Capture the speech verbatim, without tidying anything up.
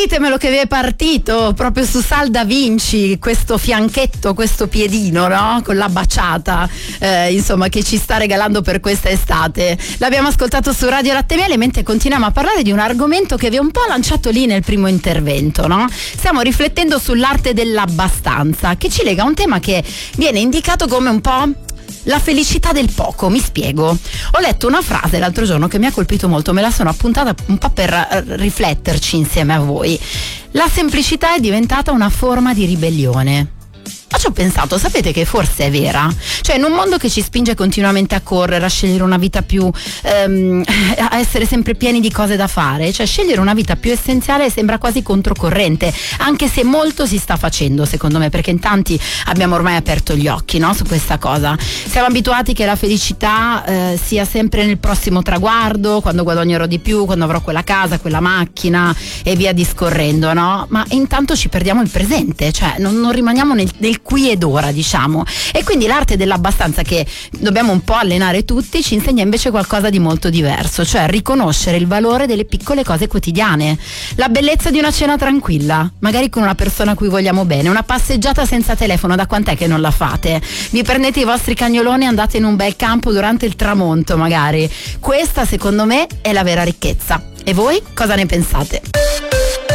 ditemelo che vi è partito proprio su Sal da Vinci questo fianchetto, questo piedino, no? Con la baciata, eh, insomma, che ci sta regalando per questa estate. L'abbiamo ascoltato su Radio Latte e Miele, mentre continuiamo a parlare di un argomento che vi ho un po' lanciato lì nel primo intervento, no? Stiamo riflettendo sull'arte dell'abbastanza, che ci lega a un tema che viene indicato come un po' la felicità del poco. Mi spiego. Ho letto una frase l'altro giorno che mi ha colpito molto, me la sono appuntata un po' per rifletterci insieme a voi. La semplicità è diventata una forma di ribellione. Ma ci ho pensato, sapete che forse è vera? Cioè, in un mondo che ci spinge continuamente a correre, a scegliere una vita più ehm, a essere sempre pieni di cose da fare, cioè scegliere una vita più essenziale sembra quasi controcorrente, anche se molto si sta facendo, secondo me, perché in tanti abbiamo ormai aperto gli occhi, no, su questa cosa. Siamo abituati che la felicità eh, sia sempre nel prossimo traguardo, quando guadagnerò di più, quando avrò quella casa, quella macchina e via discorrendo, no? Ma intanto ci perdiamo il presente, cioè non, non rimaniamo nel, nel qui ed ora, diciamo. E quindi l'arte dell'abbastanza, che dobbiamo un po' allenare tutti, ci insegna invece qualcosa di molto diverso, cioè riconoscere il valore delle piccole cose quotidiane, la bellezza di una cena tranquilla, magari con una persona a cui vogliamo bene, una passeggiata senza telefono. Da quant'è che non la fate? Vi prendete i vostri cagnoloni e andate in un bel campo durante il tramonto, magari. Questa, secondo me, è la vera ricchezza. E voi cosa ne pensate?